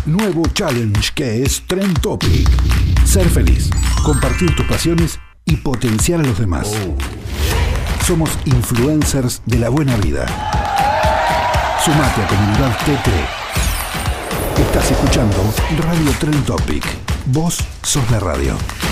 nuevo challenge que es Trend Topic. Ser feliz, compartir tus pasiones y potenciar a los demás. Somos influencers de la buena vida. Sumate a Comunidad TT. Estás escuchando Radio Trend Topic. Vos sos la radio.